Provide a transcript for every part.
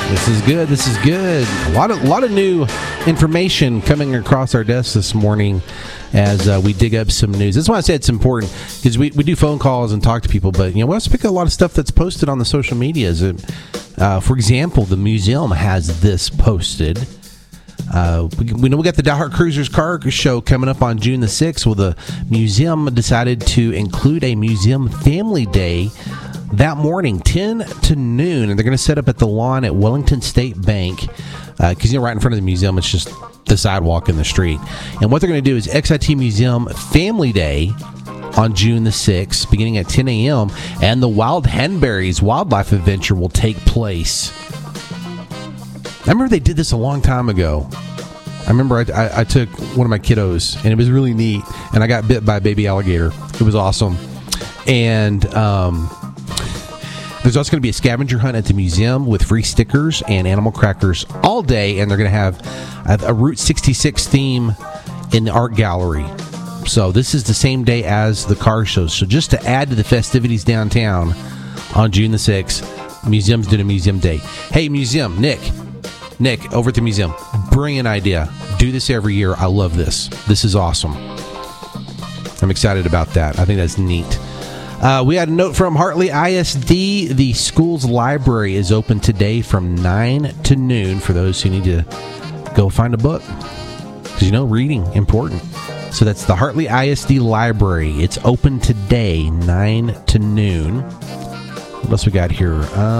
This is good. This is good. A lot of new information coming across our desks this morning as we dig up some news. That's why I said it's important, because we do phone calls and talk to people, but we also pick up a lot of stuff that's posted on the social medias. For example, the museum has this posted. We know we got the Die Hard Cruisers Car Show coming up on June the 6th. Well, the museum decided to include a museum family day that morning, 10 to noon, and they're going to set up at the lawn at Wellington State Bank, because right in front of the museum, it's just the sidewalk in the street. And what they're going to do is XIT Museum Family Day on June the 6th, beginning at 10 a.m., and the Wild Henberries Wildlife Adventure will take place. I remember they did this a long time ago. I remember I took one of my kiddos, and it was really neat, and I got bit by a baby alligator. It was awesome. And there's also going to be a scavenger hunt at the museum with free stickers and animal crackers all day, and they're going to have a Route 66 theme in the art gallery. So this is the same day as the car show. So just to add to the festivities downtown on June the 6th, museum's doing a museum day. Hey, museum, Nick, over at the museum, brilliant idea. Do this every year. I love this. This is awesome. I'm excited about that. I think that's neat. We had a note from Hartley ISD. The school's library is open today from 9 to noon for those who need to go find a book. Because, reading, important. So that's the Hartley ISD library. It's open today, 9 to noon. What else we got here?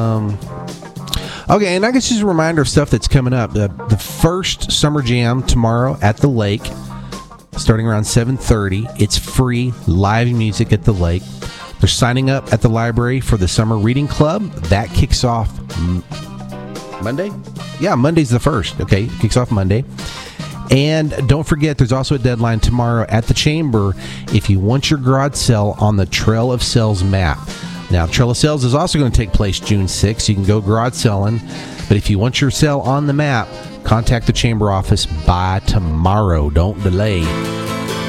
Okay, and I guess just a reminder of stuff that's coming up. The first Summer Jam tomorrow at the lake, starting around 7:30. It's free, live music at the lake. They're signing up at the library for the Summer Reading Club. That kicks off Monday? Yeah, Monday's the 1st. Okay, it kicks off Monday. And don't forget, there's also a deadline tomorrow at the Chamber if you want your garage sale on the Trail of Sales map. Now, Trail of Sales is also going to take place June 6th. You can go garage selling. But if you want your sale on the map, contact the Chamber office by tomorrow. Don't delay.